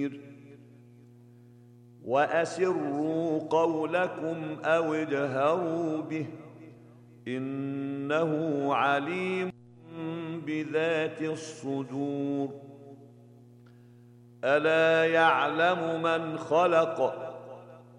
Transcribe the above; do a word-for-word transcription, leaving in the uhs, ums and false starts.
وأسروا قولكم أو اجهروا به إنه عليم بذات الصدور. ألا يعلم من خلق